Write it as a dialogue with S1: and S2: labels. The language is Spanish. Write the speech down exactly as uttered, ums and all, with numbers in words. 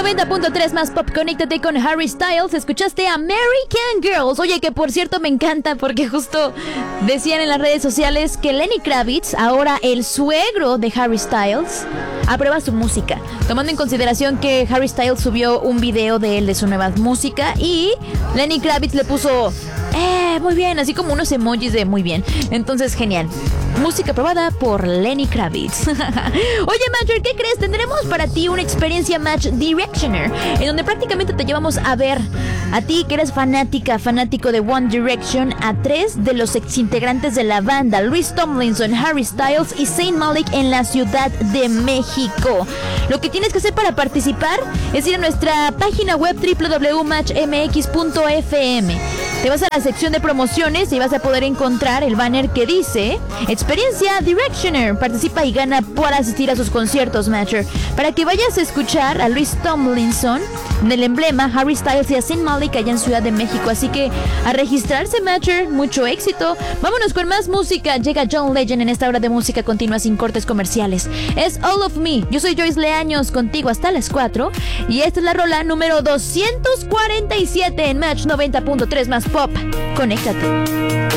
S1: noventa punto tres más pop, conéctate con Harry Styles. Escuchaste a American Girls. Oye, que por cierto me encanta porque justo decían en las redes sociales que Lenny Kravitz, ahora el suegro de Harry Styles, aprueba su música, tomando en consideración que Harry Styles subió un video de él de su nueva música y Lenny Kravitz le puso eh, muy bien, así como unos emojis de muy bien. Entonces, genial. Música aprobada por Lenny Kravitz. Oye, Matcher, ¿qué crees? Tendremos para ti una experiencia Match Directioner, en donde prácticamente te llevamos a ver a ti que eres fanática, fanático de One Direction, a tres de los exintegrantes de la banda, Louis Tomlinson, Harry Styles y Zayn Malik, en la Ciudad de México. Lo que tienes que hacer para participar es ir a nuestra página web doble u doble u doble u punto match m x punto f m. Te vas a la sección de promociones y vas a poder encontrar el banner que dice Experiencia Directioner. Participa y gana por asistir a sus conciertos, Matcher, para que vayas a escuchar a Louis Tomlinson del emblema, Harry Styles y a Zayn Malik allá en Ciudad de México. Así que a registrarse, Matcher. Mucho éxito. Vámonos con más música. Llega John Legend en esta hora de música continua sin cortes comerciales. Es All of Me. Yo soy Joyce Leaños, contigo hasta las cuatro. Y esta es la rola número doscientos cuarenta y siete en Match noventa punto tres más pop. Conéctate.